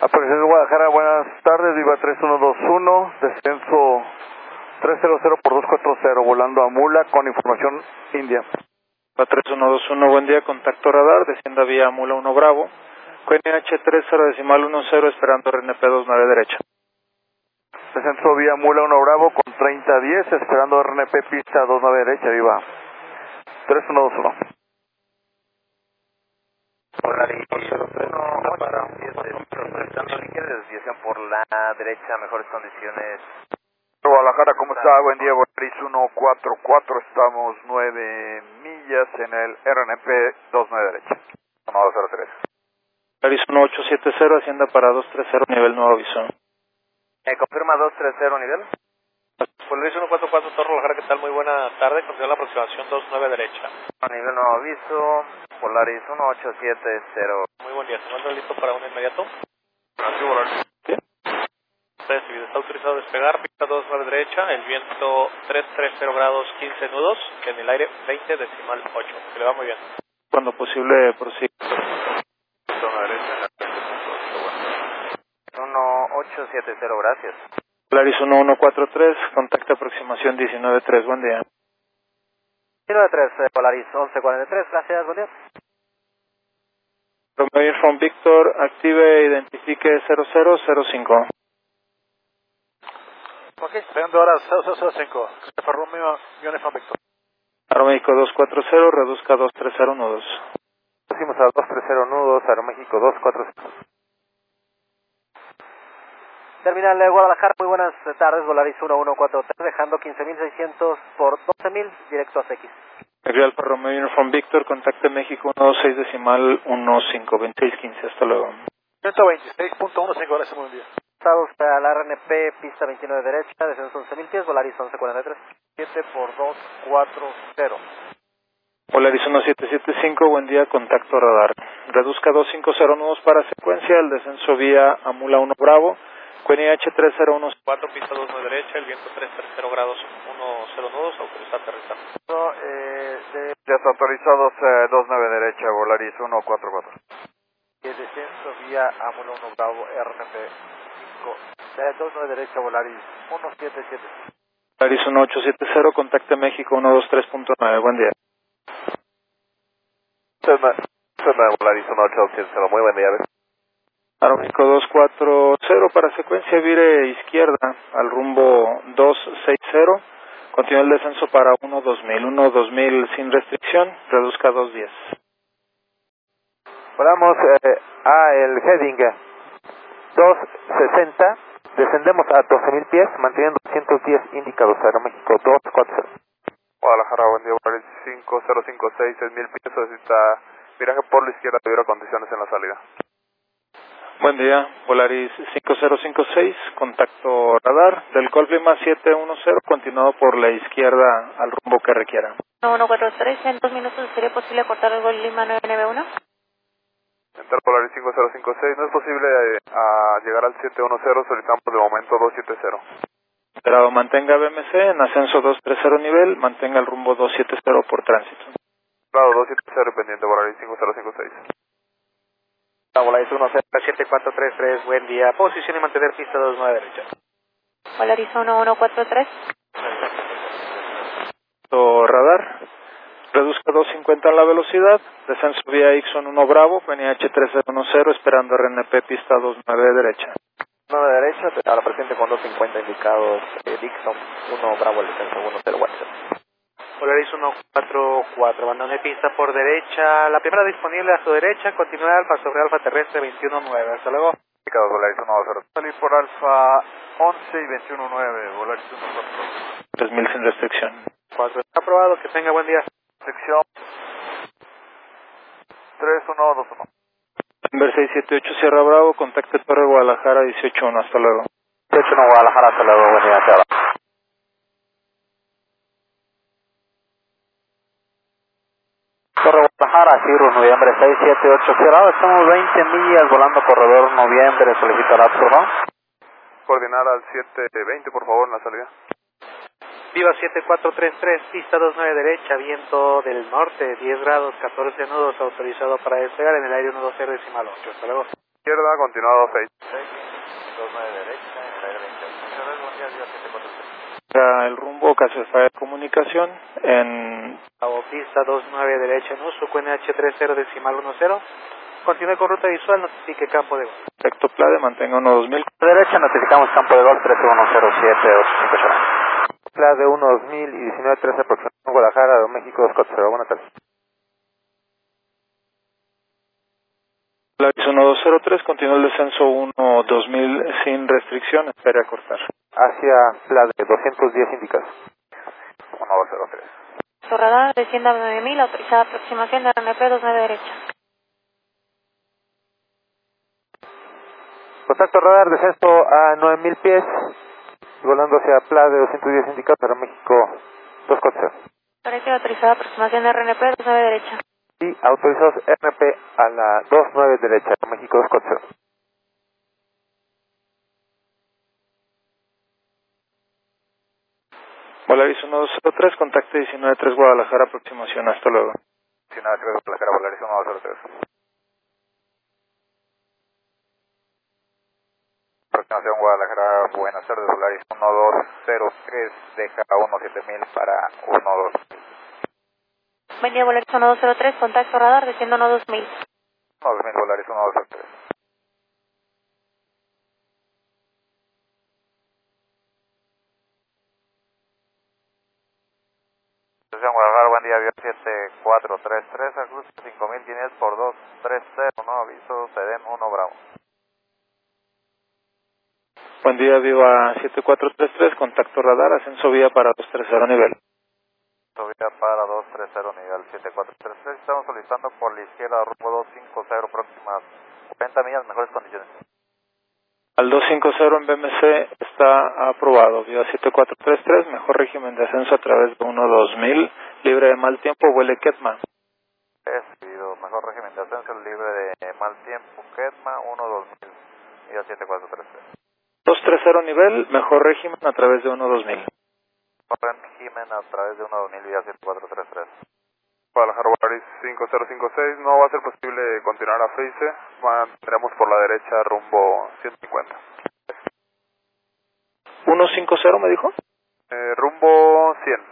Aparición de Guadalajara, buenas tardes, Viva 3121, descenso 300 por 240, volando a Mula con información India. Viva 3121, buen día, contacto radar, descienda vía Mula 1 Bravo, QNH 30.10, esperando RNP 29 derecha. Descenso vía Mula 1 Bravo con 3010, esperando RNP pista 29 derecha, Viva 3121. Polaris 1 para un 10 presentando líquido de desviación por la derecha, mejores condiciones. Guadalajara, ¿cómo está? Buen día, Polaris 144, estamos 9 millas en el RNP 29 derecha. 1203. Polaris 1870, hacienda para 230, nivel nuevo aviso. Confirma 230 nivel. Polaris 144, Torre Guadalajara, ¿qué tal? Muy buena tarde, continúa la aproximación 29 derecha. Nivel nuevo aviso, Polaris 1870. Muy buen día, ¿se encuentra listo para un inmediato? Así, Polaris. ¿Sí? Recibido, está autorizado a despegar, pista 29 derecha, el viento 330 grados 15 nudos, en el aire 20 decimal 8, que le va muy bien. Cuando posible, prosigue. 1870, gracias. Polaris 1143, contacto aproximación 193, buen día. 193, Polaris 1143, gracias, buen día. Romeo from Victor, active e identifique 0005. Ok, esperando ahora 0005, Romeo, Uniform Victor. Aeroméxico 240, reduzca 230 nudos. Decimos a 230 nudos, Aeroméxico 240. Terminal de Guadalajara, muy buenas tardes, Volaris 1143, dejando 15.600 por 12.000, directo a CX. Real para Romeo Uniform Victor, contacte México 126 decimal 15, hasta luego. 126.15, gracias, buen día. Estados a la RNP, pista 29 derecha, descenso 11.000 pies, Volaris 1143. 7 por 240. Polaris 1775, buen día, contacto radar. Reduzca 250 nudos para secuencia, el descenso vía Amula 1 Bravo, QNH 3014, pista 29 derecha, el viento 330 grados 10 nudos, autorizado a aterrizar. Desautorizados 29 derecha, Volaris 144. El descenso vía Amula 1 Bravo, RNP 5, 29 derecha, Volaris 177. Polaris 1870, contacte México 123.9, buen día. Volaris 1870, muy buen día. Aeroméxico 240 para secuencia, vire izquierda al rumbo 260, continúa el descenso para 12000 sin restricción, reduzca 210. Volamos a el heading 260, descendemos a 12.000 pies, manteniendo 110 indicados, Aeroméxico 240. Guadalajara, buen día, Polaris 5056, 6.000 pies, solicita viraje por la izquierda debido a condiciones en la salida. Buen día, Polaris 5056, contacto radar del Golf Lima 710, continuado por la izquierda al rumbo que requiera. 143, en 2 minutos sería posible cortar el Golf Lima 991. Central Polaris 5056, no es posible llegar al 710, solicitamos de momento 270. Esperado, mantenga BMC en ascenso 230 nivel, mantenga el rumbo 270 por tránsito. Claro, 270 pendiente, Polaris 5056. Volaris 107.433, buen día. Posición y mantener pista 29 derecha. Polaris 1143. Radar, reduzca 250 en la velocidad, descenso vía Ixon 1 Bravo, PNH 3010, esperando RNP pista 29 derecha. 9 derecha, ahora presente con 250 indicados, Dixon 1 Bravo, el descenso 10 WhatsApp. Polaris 144, abandone pista por derecha, la primera disponible a su derecha, continúa Alfa sobre Alfa terrestre 219, hasta luego. Volaris 120. Salir por Alfa 11 y 219, Volaris 144. 3000 sin restricción. 4, está aprobado, que tenga buen día. Sección 3121. Denver 678 Sierra Bravo, contacte Torre Guadalajara 181, hasta luego. 181 Guadalajara, hasta luego, buen día, hasta ahora. Torre Guadalajara, Cirrus, noviembre 678 cerrado, estamos 20 millas volando corredor noviembre, solicitará perdón. Coordinar al 720, por favor, en la salida. Viva 7433, pista 29 derecha, viento del norte, 10 grados, 14 nudos, autorizado para despegar en el aire 120 decimal 8, hasta luego. izquierda, continúa 26. 29 derecha, en el aire 28. Buen día, Dios 743. El rumbo Casefire Comunicación en Pista 29 derecha en uso, QNH 30 decimal 10. Continúe con ruta visual, notifique campo de golf. recto Plade, mantenga 12000. Derecha, notificamos campo de golf 3107850. Plade 12000 y 1913 aproximadamente Guadalajara, de México 240. Buenas tardes. Polaris 1203, continúa el descenso 12000 sin restricción, espere a cortar. Hacia Plade 210 indicados. 1203. Radar, descienda a 9000, autorizada aproximación de RNP 29 derecha. Contacto radar, descenso a 9000 pies, volando hacia Plade 210 indicados para México 240. Derecha, autorizada aproximación de RNP 29 derecha. Y autorizados RNP a la 29 derecha, México 240. Polaris 1203, contacte 193 Guadalajara, aproximación, hasta luego. 193 Guadalajara, Polaris 1203. Aproximación Guadalajara, buenas tardes, Polaris 1203, deja 17000 para 12. Buen día, Polaris 1203, contacto radar, desciendo 12000. 2000, Polaris 1203. Estación Guadalajara, buen día, avión 7433, ajuste 5500 por 230, no aviso, Seden 1 Bravo. Buen día, Viva 7433, contacto radar, ascenso vía para 230 nivel. Subida para 230 nivel 7433, estamos solicitando por la izquierda rumbo 250, próximas 40 millas, mejores condiciones. Al 250 en BMC está aprobado, Viva 7433, mejor régimen de ascenso a través de 12000, libre de mal tiempo, vuele Ketma. Recibido, mejor régimen de ascenso, libre de mal tiempo, Ketma 12000, Viva 7433. 230 nivel, mejor régimen a través de 12000. Régimen a través de 12000, Viva 7433. Guadalajara, Polaris 5056, no va a ser posible continuar a FACE, mantendremos por la derecha rumbo 150. 150 me dijo. Rumbo 100.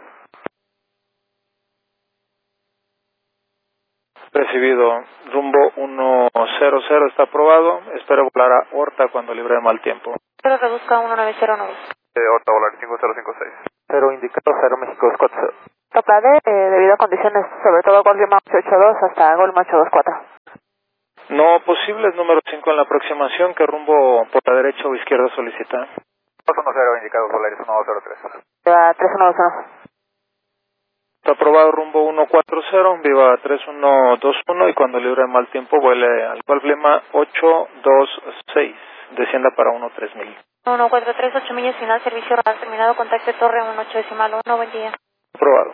Recibido, rumbo 100 está aprobado, espero volar a Horta cuando libre de mal tiempo. Pero reduzca 1909. Horta, Polaris 5056. 0 indicado, 0 México 240. Toplade, debido a condiciones, sobre todo Gol Lima 882 hasta Gol Macho 24. No posibles, número 5 en la aproximación, ¿qué rumbo por la derecha o izquierda solicita? 210, indicado Polaris 1203. Viva 3121. Está aprobado rumbo 140, Viva 3121 y cuando libre de mal tiempo vuele al Golf Lima 826, descienda para 13000. 1438, 8 millas, final, servicio radar terminado, contacto torre 18 decimal 1, buen día. Aprobado.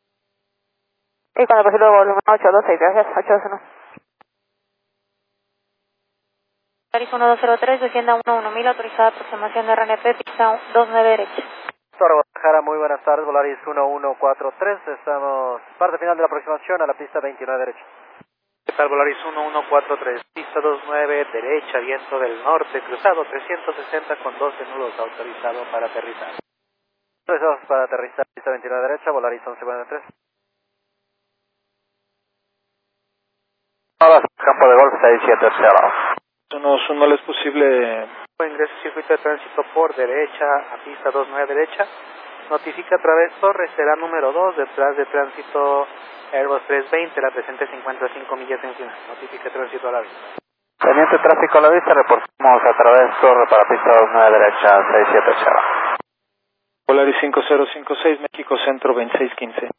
Y cuando posible Gol Lima 826, gracias, 821. Polaris 1203, descienda 11000, autorizada aproximación de RNP, pista 29 derecha. Torre Guadalajara, muy buenas tardes, Volaris 1143, estamos parte final de la aproximación a la pista 29 derecha. ¿Qué tal, Volaris 1143, pista 29 derecha, viento del norte, cruzado 360 con 12 nudos, autorizado para aterrizar. Autorizados para aterrizar, pista 29 derecha, Volaris 1143. Ahora, campo de golf 670. No es posible. Ingreso circuito de tránsito por derecha a pista 29 derecha. Notifica a través torre, será número 2, detrás de tránsito Airbus 320, la presente 55 millas en final. Notifica tránsito a la vista. Pendiente tráfico a la vista, reportamos a través torre para pista 29 derecha 670. Polaris 5056, México Centro 2615.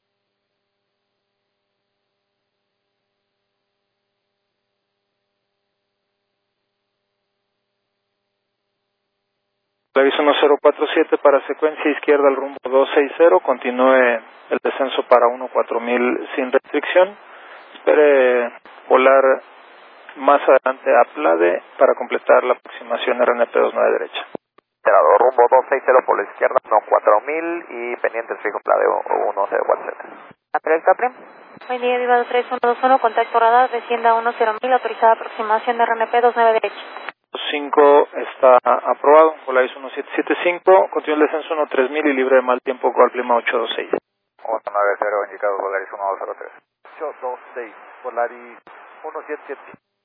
Polaris 1047 para secuencia izquierda al rumbo 260, continúe el descenso para 14000 sin restricción. Espere volar más adelante a Plade para completar la aproximación RNP 29 derecha. Rumbo 260 por la izquierda, 14000 y pendientes fijo Plade 1047. Andrés Capri. Buen día, Viva 3121, contacto radar, descienda 10.000, autorizada aproximación de RNP 29 derecha. 5 está aprobado, Polaris 1775, continúa el descenso 13.000 y libre de mal tiempo con clima 826. 190, indicado Polaris 1203. 826, Polaris 177.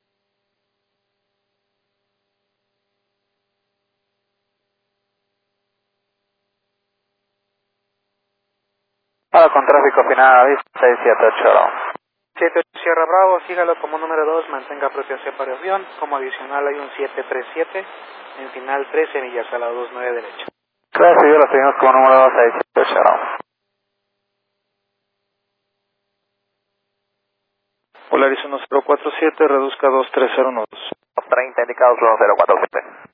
Ahora con tráfico final, aviso 678. 78 Sierra Bravo, sígalo como número 2, mantenga apropiación para avión. Como adicional hay un 737, en final 13 millas a la 29 derecha. Recibido, lo seguimos como número 2, 678. Polaris 1047, reduzca 2309. 30 indicados 1047.